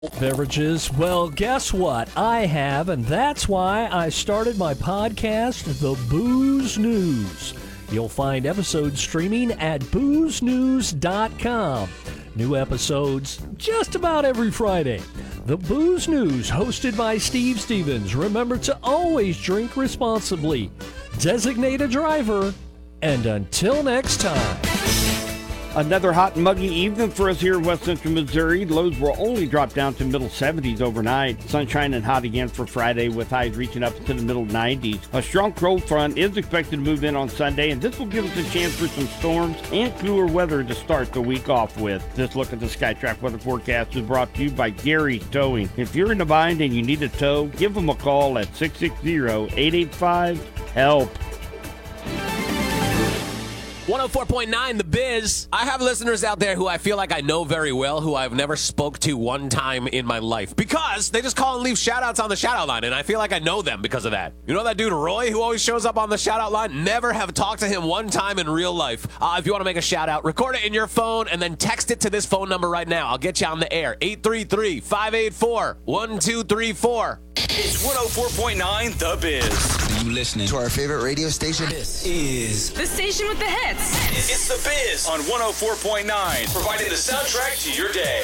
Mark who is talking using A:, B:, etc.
A: Beverages. Well, guess what? I have, and that's why I started my podcast, The Booze News. You'll find episodes streaming at boozenews.com. New episodes just about every Friday. The Booze News, hosted by Steve Stevens. Remember to always drink responsibly. Designate a driver. And until next time.
B: Another hot and muggy evening for us here in West Central Missouri. Lows will only drop down to middle 70s overnight. Sunshine and hot again for Friday with highs reaching up into the middle 90s. A strong cold front is expected to move in on Sunday, and this will give us a chance for some storms and cooler weather to start the week off with. This look at the SkyTrack weather forecast is brought to you by Gary's Towing. If you're in a bind and you need a tow, give them a call at 660-885-HELP.
C: 104.9 The Biz. I have listeners out there who I feel like I know very well, who I've never spoke to one time in my life, because they just call and leave shout-outs on the shout-out line, and I feel like I know them because of that. You know that dude Roy who always shows up on the shout-out line? Never have talked to him one time in real life. If you want to make a shout-out, record it in your phone and then text it to this phone number right now. I'll get you on the air. 833-584-1234.
D: It's 104.9 The Biz.
E: You listening to our favorite radio station?
D: This is
F: the station with the hits.
D: It's The Biz on 104.9, providing the soundtrack to your day.